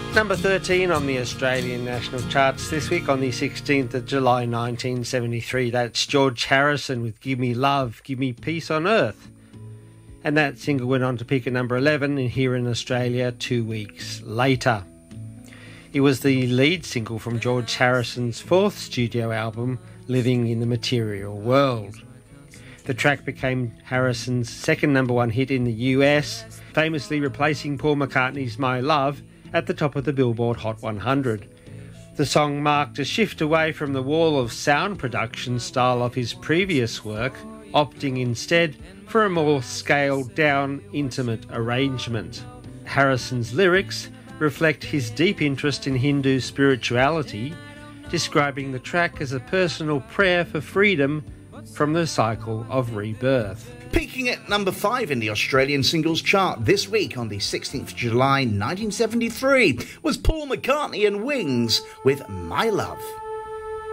Number 13 on the Australian national charts this week on the 16th of July 1973. That's George Harrison with Give Me Love, Give Me Peace on Earth. And that single went on to peak at number 11 here in Australia 2 weeks later. It was the lead single from George Harrison's fourth studio album, Living in the Material World. The track became Harrison's second number one hit in the US, famously replacing Paul McCartney's My Love at the top of the Billboard Hot 100. The song marked a shift away from the wall of sound production style of his previous work, opting instead for a more scaled-down, intimate arrangement. Harrison's lyrics reflect his deep interest in Hindu spirituality, describing the track as a personal prayer for freedom from the cycle of rebirth. Peaking at number 5 in the Australian singles chart this week on the 16th of July 1973 was Paul McCartney and Wings with My Love.